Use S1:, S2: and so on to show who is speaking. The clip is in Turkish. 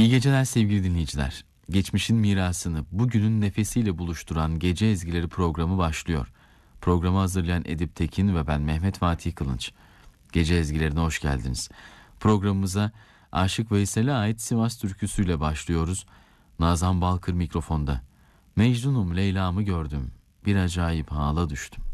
S1: İyi geceler sevgili dinleyiciler. Geçmişin mirasını bugünün nefesiyle buluşturan Gece Ezgileri programı başlıyor. Programı hazırlayan Edip Tekin ve ben Mehmet Fatih Kılınç. Gece Ezgilerine hoş geldiniz. Programımıza Aşık Veysel'e ait Sivas türküsüyle başlıyoruz. Nazan Balkır mikrofonda. Mecnunum Leyla'mı gördüm, bir acayip hala düştüm.